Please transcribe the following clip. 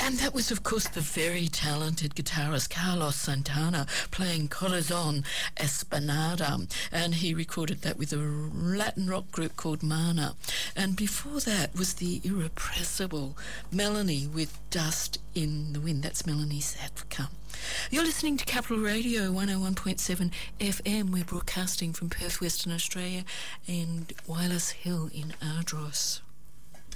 And that was, of course, the very talented guitarist Carlos Santana playing Corazon Espinada, and he recorded that with a Latin rock group called Mana. And before that was the irrepressible Melanie with Dust in the Wind. That's Melanie Satka. You're listening to Capital Radio 101.7 FM. We're broadcasting from Perth, Western Australia, and Wireless Hill in Ardros.